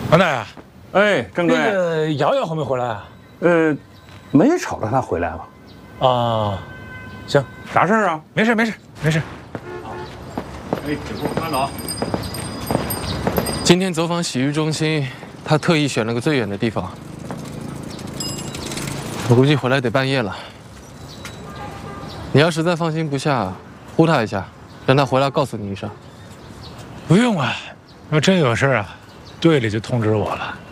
王大爷， 哎，郑贵， 那个瑶瑶还没回来啊？ 没瞅着她回来吧？ 啊，行， 啥事儿啊？ 没事没事没事。 哎，请坐，慢走。 今天走访洗浴中心，他特意选了个最远的地方。我估计回来得半夜了。你要实在放心不下，呼他一下，让他回来告诉你一声。 不用啊，要真有事啊，队里就通知我了。